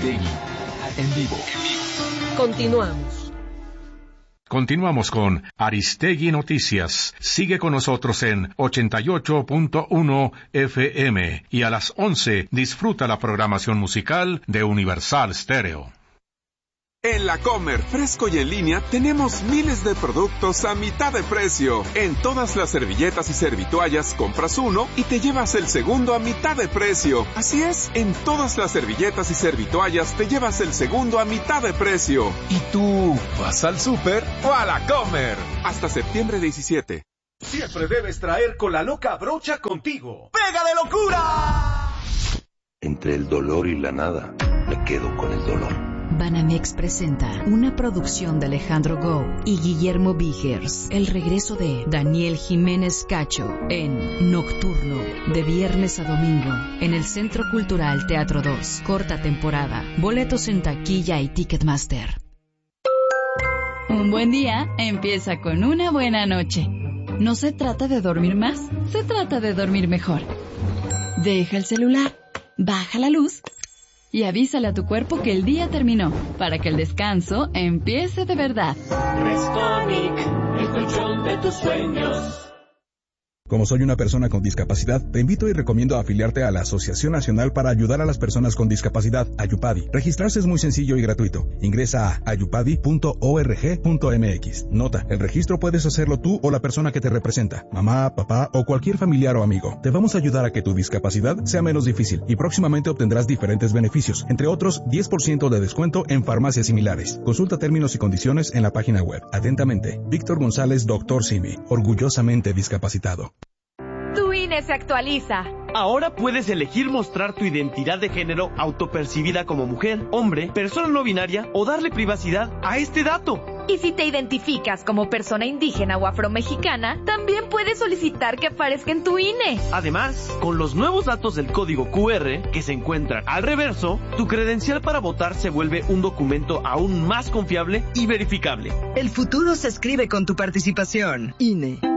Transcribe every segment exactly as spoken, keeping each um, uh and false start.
Aristegui, en vivo. Continuamos. Continuamos con Aristegui Noticias. Sigue con nosotros en ochenta y ocho punto uno F M y a las once disfruta la programación musical de Universal Stereo. En La Comer, fresco y en línea, tenemos miles de productos a mitad de precio. En todas las servilletas y servitoallas, compras uno y te llevas el segundo a mitad de precio. Así es, en todas las servilletas y servitoallas te llevas el segundo a mitad de precio. ¿Y tú vas al súper o a La Comer? Hasta septiembre diecisiete. Siempre debes traer con la loca brocha contigo. ¡Pega de locura! Entre el dolor y la nada, me quedo con el dolor. Banamex presenta una producción de Alejandro Gou y Guillermo Vigers, el regreso de Daniel Jiménez Cacho en Nocturno, de viernes a domingo, en el Centro Cultural Teatro dos, corta temporada, boletos en taquilla y Ticketmaster. Un buen día empieza con una buena noche. No se trata de dormir más, se trata de dormir mejor. Deja el celular, baja la luz y avísale a tu cuerpo que el día terminó, para que el descanso empiece de verdad. Restonic, el colchón de tus sueños. Como soy una persona con discapacidad, te invito y recomiendo afiliarte a la Asociación Nacional para Ayudar a las Personas con Discapacidad, AYUPADI. Registrarse es muy sencillo y gratuito. Ingresa a ayupadi punto org punto mx. Nota, el registro puedes hacerlo tú o la persona que te representa, mamá, papá o cualquier familiar o amigo. Te vamos a ayudar a que tu discapacidad sea menos difícil y próximamente obtendrás diferentes beneficios, entre otros diez por ciento de descuento en farmacias similares. Consulta términos y condiciones en la página web. Atentamente, Víctor González, doctor Simi, orgullosamente discapacitado. Tu I N E se actualiza. Ahora puedes elegir mostrar tu identidad de género autopercibida como mujer, hombre, persona no binaria o darle privacidad a este dato. Y si te identificas como persona indígena o afromexicana, también puedes solicitar que aparezca en tu I N E. Además, con los nuevos datos del código Q R que se encuentran al reverso, tu credencial para votar se vuelve un documento aún más confiable y verificable. El futuro se escribe con tu participación. I N E.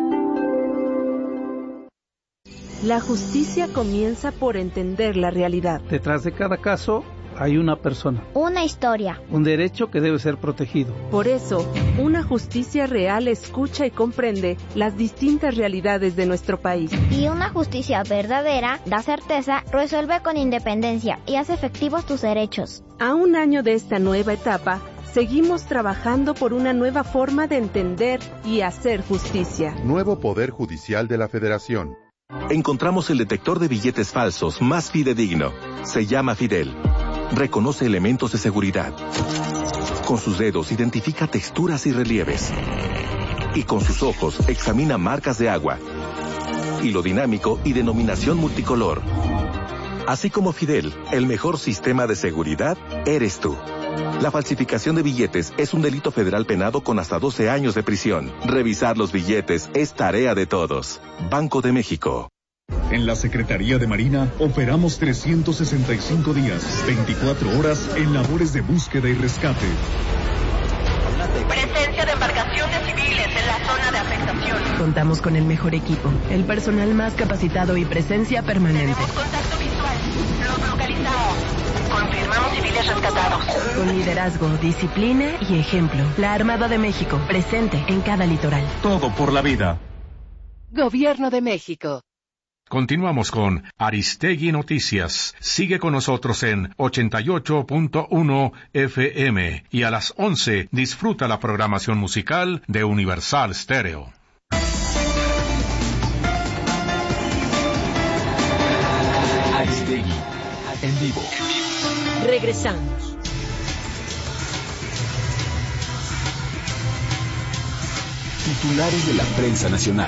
La justicia comienza por entender la realidad. Detrás de cada caso hay una persona. Una historia. Un derecho que debe ser protegido. Por eso, una justicia real escucha y comprende las distintas realidades de nuestro país. Y una justicia verdadera da certeza, resuelve con independencia y hace efectivos tus derechos. A un año de esta nueva etapa, seguimos trabajando por una nueva forma de entender y hacer justicia. Nuevo Poder Judicial de la Federación. Encontramos el detector de billetes falsos más fidedigno. Se llama Fidel. Reconoce elementos de seguridad. Con sus dedos identifica texturas y relieves. Y con sus ojos examina marcas de agua. Hilo dinámico y denominación multicolor. Así como Fidel, el mejor sistema de seguridad eres tú. La falsificación de billetes es un delito federal penado con hasta doce años de prisión. Revisar los billetes es tarea de todos. Banco de México. En la Secretaría de Marina operamos trescientos sesenta y cinco días, veinticuatro horas en labores de búsqueda y rescate. Presencia de embarcaciones civiles en la zona de afectación. Contamos con el mejor equipo, el personal más capacitado y presencia permanente. Tenemos contacto visual. Los localizamos. Confirmamos civiles rescatados. Con liderazgo, disciplina y ejemplo. La Armada de México, presente en cada litoral. Todo por la vida. Gobierno de México. Continuamos con Aristegui Noticias. Sigue con nosotros en ochenta y ocho punto uno F M y a las once disfruta la programación musical de Universal Stereo. Aristegui, en vivo. Regresamos. Titulares de la prensa nacional.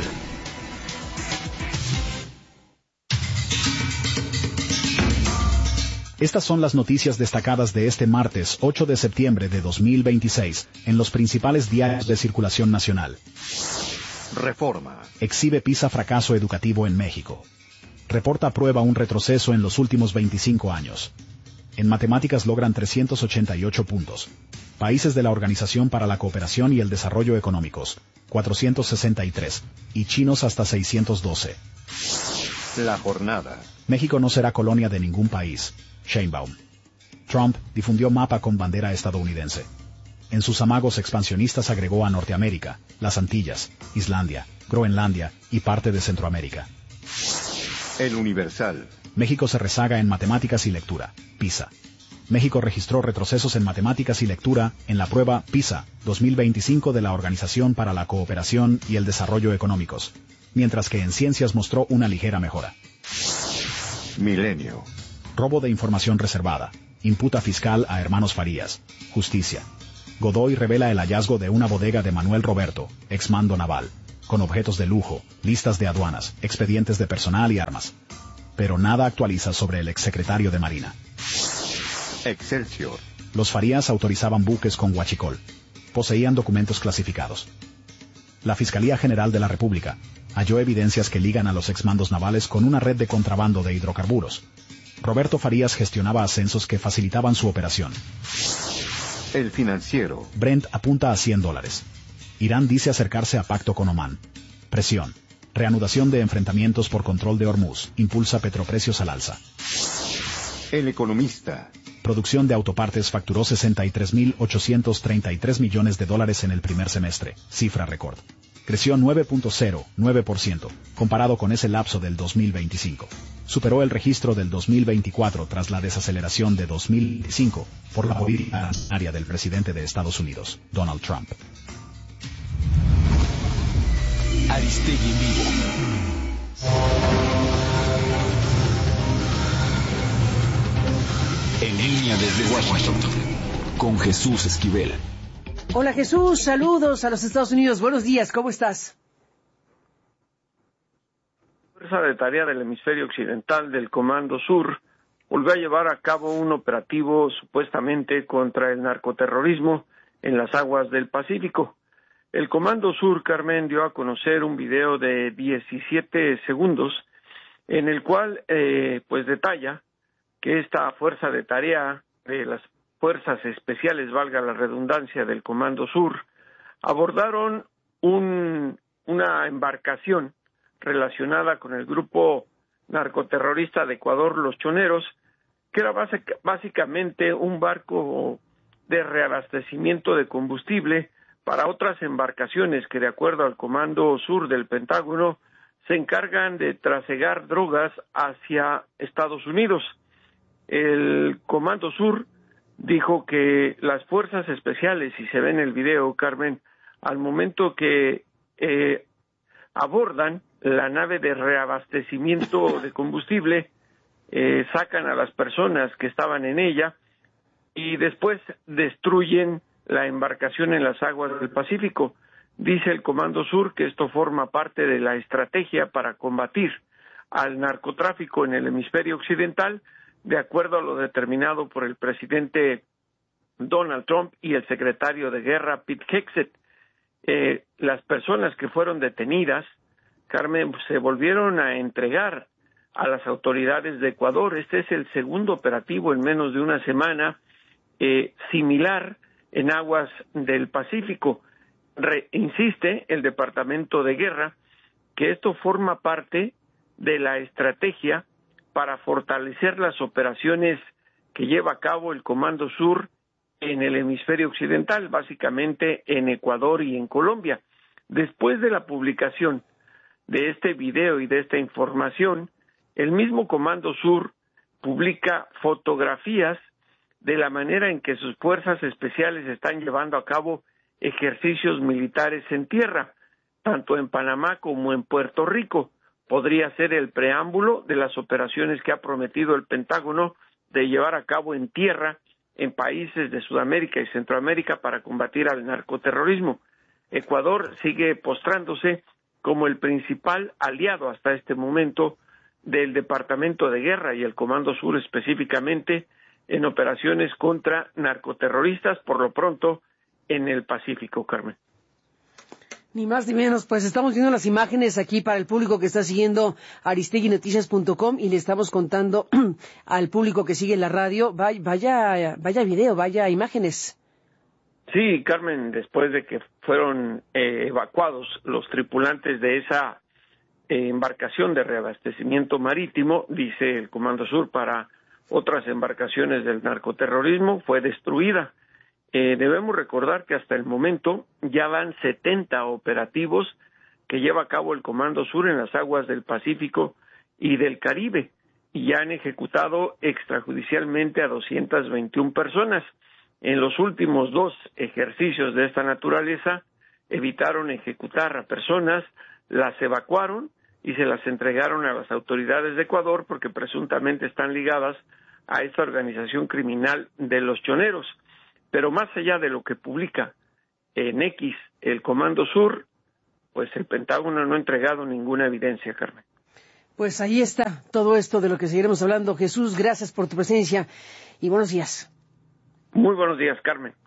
Estas son las noticias destacadas de este martes ocho de septiembre de dos mil veintiséis en los principales diarios de circulación nacional. Reforma. Exhibe PISA fracaso educativo en México. Reporta prueba un retroceso en los últimos veinticinco años. En matemáticas logran trescientos ochenta y ocho puntos. Países de la Organización para la Cooperación y el Desarrollo Económicos, cuatrocientos sesenta y tres, y chinos hasta seiscientos doce. La jornada. México no será colonia de ningún país. Sheinbaum. Trump difundió mapa con bandera estadounidense. En sus amagos expansionistas agregó a Norteamérica, las Antillas, Islandia, Groenlandia y parte de Centroamérica. El Universal. México se rezaga en matemáticas y lectura. PISA. México registró retrocesos en matemáticas y lectura en la prueba PISA dos mil veinticinco de la Organización para la Cooperación y el Desarrollo Económicos, mientras que en ciencias mostró una ligera mejora. Milenio. Robo de información reservada. Imputa fiscal a hermanos Farías. Justicia. Godoy revela el hallazgo de una bodega de Manuel Roberto, exmando naval, con objetos de lujo, listas de aduanas, expedientes de personal y armas. Pero nada actualiza sobre el exsecretario de Marina. Excelsior. Los Farías autorizaban buques con huachicol. Poseían documentos clasificados. La Fiscalía General de la República halló evidencias que ligan a los exmandos navales con una red de contrabando de hidrocarburos. Roberto Farías gestionaba ascensos que facilitaban su operación. El Financiero. Brent apunta a cien dólares. Irán dice acercarse a pacto con Omán. Presión. Reanudación de enfrentamientos por control de Hormuz impulsa petroprecios al alza. El Economista. Producción de autopartes facturó sesenta y tres mil ochocientos treinta y tres millones de dólares en el primer semestre, cifra récord. Creció nueve punto cero nueve por ciento, comparado con ese lapso del dos mil veinticinco. Superó el registro del dos mil veinticuatro tras la desaceleración de dos mil veinticinco por la política área del presidente de Estados Unidos, Donald Trump. Aristegui en vivo. En línea desde Washington, con Jesús Esquivel. Hola Jesús, saludos a los Estados Unidos. Buenos días, ¿cómo estás? La Fuerza de Tarea del Hemisferio Occidental del Comando Sur volvió a llevar a cabo un operativo supuestamente contra el narcoterrorismo en las aguas del Pacífico. El Comando Sur, Carmen, dio a conocer un video de diecisiete segundos en el cual eh, pues detalla que esta Fuerza de Tarea de las Fuerzas Especiales, valga la redundancia, del Comando Sur, abordaron un, una embarcación relacionada con el grupo narcoterrorista de Ecuador, Los Choneros, que era básica, básicamente un barco de reabastecimiento de combustible para otras embarcaciones que, de acuerdo al Comando Sur del Pentágono, se encargan de trasegar drogas hacia Estados Unidos. El Comando Sur dijo que las fuerzas especiales, si se ve en el video, Carmen, al momento que eh, abordan la nave de reabastecimiento de combustible, eh, sacan a las personas que estaban en ella y después destruyen la embarcación en las aguas del Pacífico. Dice el Comando Sur que esto forma parte de la estrategia para combatir al narcotráfico en el hemisferio occidental, de acuerdo a lo determinado por el presidente Donald Trump y el secretario de Guerra, Pete Hegseth. Eh, las personas que fueron detenidas, Carmen, se volvieron a entregar a las autoridades de Ecuador. Este es el segundo operativo en menos de una semana, eh, similar en aguas del Pacífico. Re, insiste el Departamento de Guerra que esto forma parte de la estrategia para fortalecer las operaciones que lleva a cabo el Comando Sur en el hemisferio occidental, básicamente en Ecuador y en Colombia. Después de la publicación de este video y de esta información, el mismo Comando Sur publica fotografías de la manera en que sus fuerzas especiales están llevando a cabo ejercicios militares en tierra, tanto en Panamá como en Puerto Rico. Podría ser el preámbulo de las operaciones que ha prometido el Pentágono de llevar a cabo en tierra en países de Sudamérica y Centroamérica para combatir al narcoterrorismo. Ecuador sigue postrándose como el principal aliado hasta este momento del Departamento de Guerra y el Comando Sur específicamente en operaciones contra narcoterroristas, por lo pronto en el Pacífico, Carmen. Ni más ni menos, pues estamos viendo las imágenes aquí para el público que está siguiendo aristegui noticias punto com y le estamos contando al público que sigue la radio, vaya, vaya, vaya video, vaya imágenes. Sí, Carmen, después de que fueron eh, evacuados los tripulantes de esa eh, embarcación de reabastecimiento marítimo, dice el Comando Sur, para otras embarcaciones del narcoterrorismo, fue destruida. Eh, debemos recordar que hasta el momento ya van setenta operativos que lleva a cabo el Comando Sur en las aguas del Pacífico y del Caribe, y ya han ejecutado extrajudicialmente a doscientas veintiuna personas. En los últimos dos ejercicios de esta naturaleza, evitaron ejecutar a personas, las evacuaron y se las entregaron a las autoridades de Ecuador porque presuntamente están ligadas a esta organización criminal de los choneros. Pero más allá de lo que publica en X el Comando Sur, pues el Pentágono no ha entregado ninguna evidencia, Carmen. Pues ahí está todo esto de lo que seguiremos hablando. Jesús, gracias por tu presencia y buenos días. Muy buenos días, Carmen.